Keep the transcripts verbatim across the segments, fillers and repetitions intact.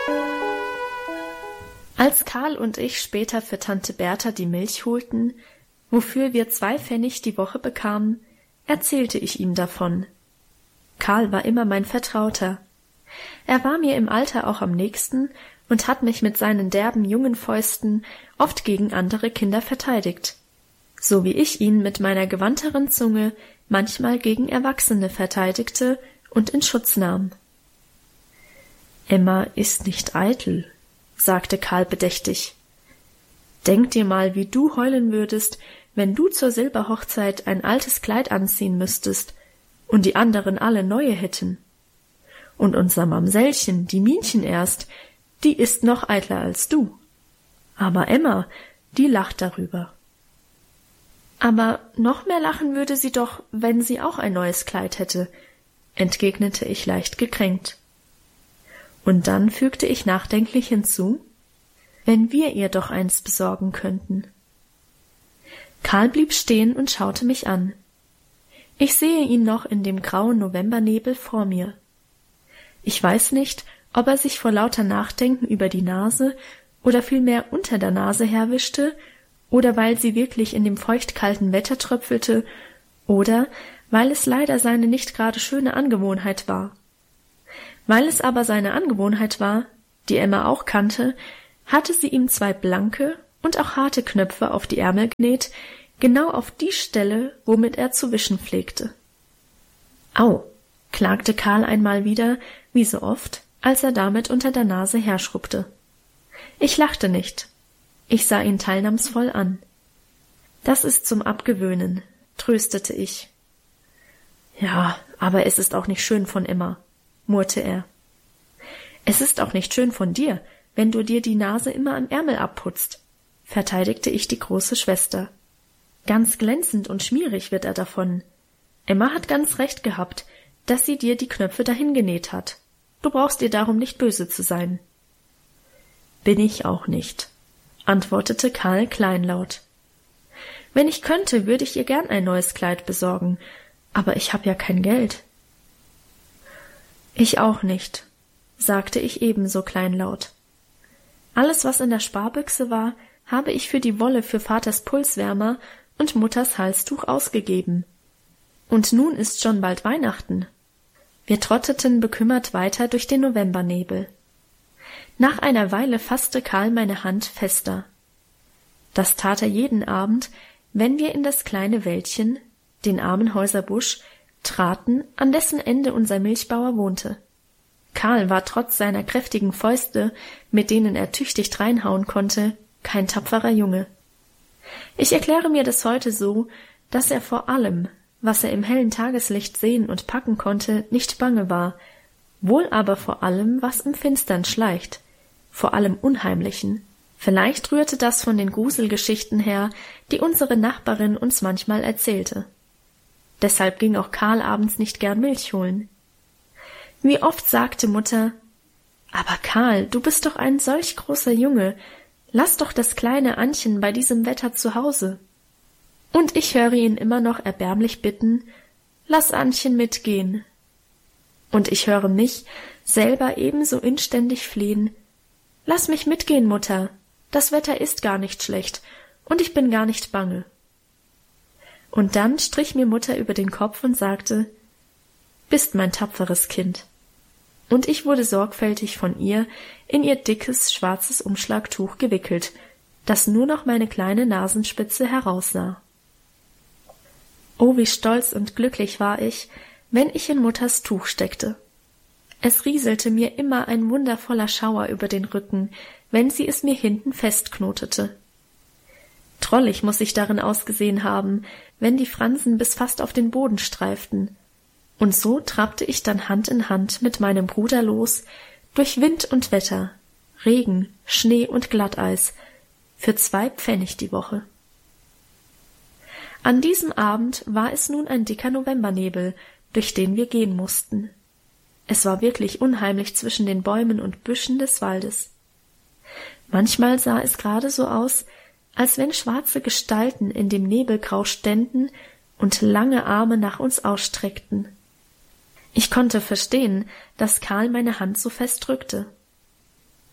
Als Karl und ich später für Tante Bertha die Milch holten, wofür wir zwei Pfennig die Woche bekamen, erzählte ich ihm davon. Karl war immer mein Vertrauter. Er war mir im Alter auch am nächsten und hat mich mit seinen derben jungen Fäusten oft gegen andere Kinder verteidigt, so wie ich ihn mit meiner gewandteren Zunge manchmal gegen Erwachsene verteidigte und in Schutz nahm. »Emma ist nicht eitel«, sagte Karl bedächtig. »Denk dir mal, wie du heulen würdest, wenn du zur Silberhochzeit ein altes Kleid anziehen müsstest und die anderen alle neue hätten. Und unser Mamsellchen, die Minchen erst, die ist noch eitler als du. Aber Emma, die lacht darüber.« »Aber noch mehr lachen würde sie doch, wenn sie auch ein neues Kleid hätte«, entgegnete ich leicht gekränkt. Und dann fügte ich nachdenklich hinzu, »wenn wir ihr doch eins besorgen könnten.« Karl blieb stehen und schaute mich an. Ich sehe ihn noch in dem grauen Novembernebel vor mir. Ich weiß nicht, ob er sich vor lauter Nachdenken über die Nase oder vielmehr unter der Nase herwischte, oder weil sie wirklich in dem feuchtkalten Wetter tröpfelte, oder weil es leider seine nicht gerade schöne Angewohnheit war. Weil es aber seine Angewohnheit war, die Emma auch kannte, hatte sie ihm zwei blanke und auch harte Knöpfe auf die Ärmel genäht, genau auf die Stelle, womit er zu wischen pflegte. »Au«, klagte Karl einmal wieder, wie so oft, als er damit unter der Nase herschrubbte. Ich lachte nicht. Ich sah ihn teilnahmsvoll an. »Das ist zum Abgewöhnen«, tröstete ich. »Ja, aber es ist auch nicht schön von Emma«, murrte er. »Es ist auch nicht schön von dir, wenn du dir die Nase immer am Ärmel abputzt«, verteidigte ich die große Schwester. »Ganz glänzend und schmierig wird er davon. Emma hat ganz recht gehabt, dass sie dir die Knöpfe dahin genäht hat. Du brauchst ihr darum nicht böse zu sein.« »Bin ich auch nicht«, antwortete Karl kleinlaut. »Wenn ich könnte, würde ich ihr gern ein neues Kleid besorgen, aber ich hab ja kein Geld.« »Ich auch nicht«, sagte ich ebenso kleinlaut. »Alles, was in der Sparbüchse war, habe ich für die Wolle für Vaters Pulswärmer und Mutters Halstuch ausgegeben. Und nun ist schon bald Weihnachten.« Wir trotteten bekümmert weiter durch den Novembernebel. Nach einer Weile fasste Karl meine Hand fester. Das tat er jeden Abend, wenn wir in das kleine Wäldchen, den Armenhäuser Busch, traten, an dessen Ende unser Milchbauer wohnte. Karl war trotz seiner kräftigen Fäuste, mit denen er tüchtig dreinhauen konnte, kein tapferer Junge. Ich erkläre mir das heute so, dass er vor allem, was er im hellen Tageslicht sehen und packen konnte, nicht bange war, wohl aber vor allem, was im Finstern schleicht, vor allem Unheimlichen. Vielleicht rührte das von den Gruselgeschichten her, die unsere Nachbarin uns manchmal erzählte. Deshalb ging auch Karl abends nicht gern Milch holen. Wie oft sagte Mutter, »Aber Karl, du bist doch ein solch großer Junge, lass doch das kleine Annchen bei diesem Wetter zu Hause.« Und ich höre ihn immer noch erbärmlich bitten, »Lass Annchen mitgehen.« Und ich höre mich selber ebenso inständig flehen, »Lass mich mitgehen, Mutter, das Wetter ist gar nicht schlecht, und ich bin gar nicht bange.« Und dann strich mir Mutter über den Kopf und sagte, »Bist mein tapferes Kind.« Und ich wurde sorgfältig von ihr in ihr dickes, schwarzes Umschlagtuch gewickelt, das nur noch meine kleine Nasenspitze heraussah. Oh, wie stolz und glücklich war ich, wenn ich in Mutters Tuch steckte. Es rieselte mir immer ein wundervoller Schauer über den Rücken, wenn sie es mir hinten festknotete. Drollig muß ich darin ausgesehen haben, wenn die Fransen bis fast auf den Boden streiften. Und so trabte ich dann Hand in Hand mit meinem Bruder los, durch Wind und Wetter, Regen, Schnee und Glatteis, für zwei Pfennig die Woche. An diesem Abend war es nun ein dicker Novembernebel, durch den wir gehen mussten. Es war wirklich unheimlich zwischen den Bäumen und Büschen des Waldes. Manchmal sah es gerade so aus, als wenn schwarze Gestalten in dem Nebelgrau ständen und lange Arme nach uns ausstreckten. Ich konnte verstehen, dass Karl meine Hand so fest drückte.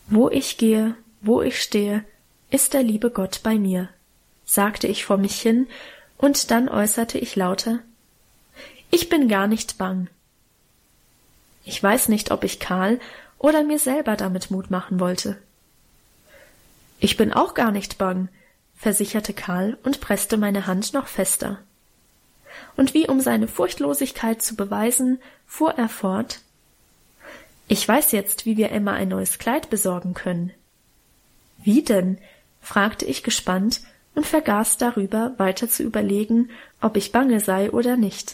Wo ich gehe, wo ich stehe, ist der liebe Gott bei mir, sagte ich vor mich hin, und dann äußerte ich lauter: Ich bin gar nicht bang. Ich weiß nicht, ob ich Karl oder mir selber damit Mut machen wollte. Ich bin auch gar nicht bang, versicherte Karl und presste meine Hand noch fester. Und wie um seine Furchtlosigkeit zu beweisen, fuhr er fort: Ich weiß jetzt, wie wir Emma ein neues Kleid besorgen können. Wie denn? Fragte ich gespannt und vergaß darüber, weiter zu überlegen, ob ich bange sei oder nicht.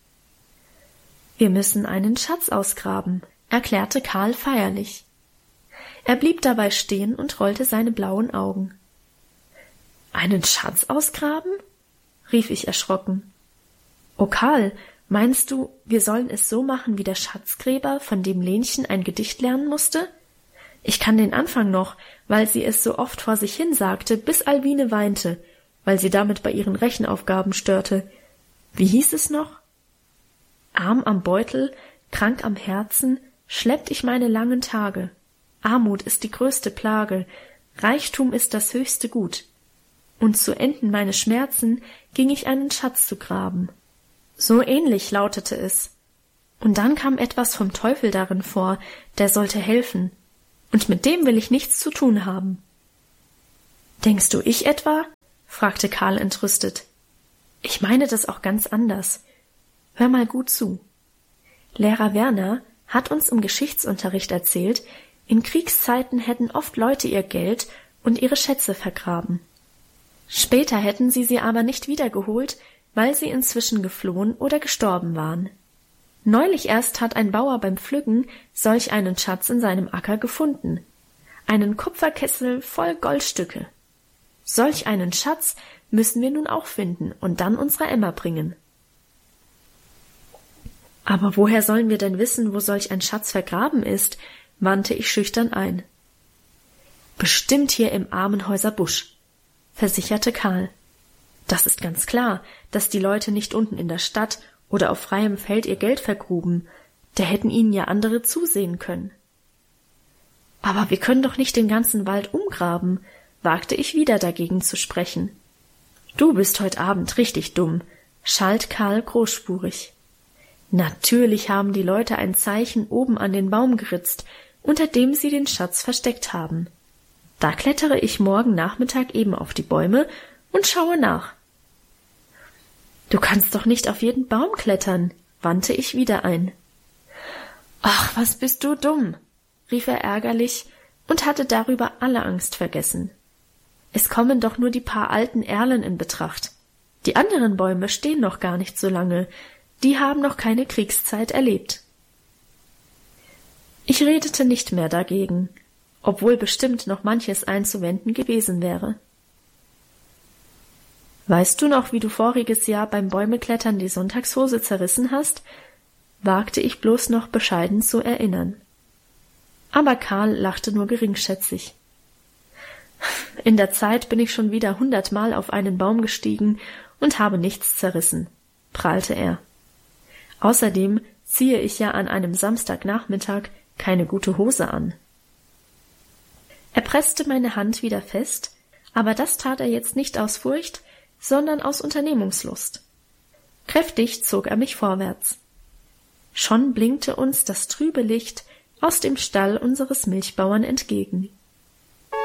Wir müssen einen Schatz ausgraben, erklärte Karl feierlich. Er blieb dabei stehen und rollte seine blauen Augen. Einen Schatz ausgraben? Rief ich erschrocken. O Karl, meinst du, wir sollen es so machen wie der Schatzgräber, von dem Lenchen ein Gedicht lernen musste? Ich kann den Anfang noch, weil sie es so oft vor sich hin sagte, bis Alwine weinte, weil sie damit bei ihren Rechenaufgaben störte. Wie hieß es noch? Arm am Beutel, krank am Herzen, schleppt ich meine langen Tage. Armut ist die größte Plage, Reichtum ist das höchste Gut. Und zu enden meine Schmerzen ging ich einen Schatz zu graben. So ähnlich lautete es. Und dann kam etwas vom Teufel darin vor, der sollte helfen. Und mit dem will ich nichts zu tun haben. Denkst du, ich etwa? Fragte Karl entrüstet. Ich meine das auch ganz anders. Hör mal gut zu. Lehrer Werner hat uns im Geschichtsunterricht erzählt, in Kriegszeiten hätten oft Leute ihr Geld und ihre Schätze vergraben. Später hätten sie sie aber nicht wiedergeholt, weil sie inzwischen geflohen oder gestorben waren. Neulich erst hat ein Bauer beim Pflücken solch einen Schatz in seinem Acker gefunden. Einen Kupferkessel voll Goldstücke. Solch einen Schatz müssen wir nun auch finden und dann unserer Emma bringen. Aber woher sollen wir denn wissen, wo solch ein Schatz vergraben ist? Wandte ich schüchtern ein. Bestimmt hier im Armenhäuser Busch, versicherte Karl. Das ist ganz klar, dass die Leute nicht unten in der Stadt oder auf freiem Feld ihr Geld vergruben, da hätten ihnen ja andere zusehen können. Aber wir können doch nicht den ganzen Wald umgraben, wagte ich wieder dagegen zu sprechen. Du bist heut Abend richtig dumm, schalt Karl großspurig. Natürlich haben die Leute ein Zeichen oben an den Baum geritzt, unter dem sie den Schatz versteckt haben. Da klettere ich morgen Nachmittag eben auf die Bäume und schaue nach. Du kannst doch nicht auf jeden Baum klettern, wandte ich wieder ein. Ach, was bist du dumm, rief er ärgerlich und hatte darüber alle Angst vergessen. Es kommen doch nur die paar alten Erlen in Betracht. Die anderen Bäume stehen noch gar nicht so lange, die haben noch keine Kriegszeit erlebt. Ich redete nicht mehr dagegen, obwohl bestimmt noch manches einzuwenden gewesen wäre. Weißt du noch, wie du voriges Jahr beim Bäumeklettern die Sonntagshose zerrissen hast? Wagte ich bloß noch bescheiden zu erinnern. Aber Karl lachte nur geringschätzig. In der Zeit bin ich schon wieder hundertmal auf einen Baum gestiegen und habe nichts zerrissen, prahlte er. Außerdem ziehe ich ja an einem Samstagnachmittag keine gute Hose an. Er presste meine Hand wieder fest, aber das tat er jetzt nicht aus Furcht, sondern aus Unternehmungslust. Kräftig zog er mich vorwärts. Schon blinkte uns das trübe Licht aus dem Stall unseres Milchbauern entgegen.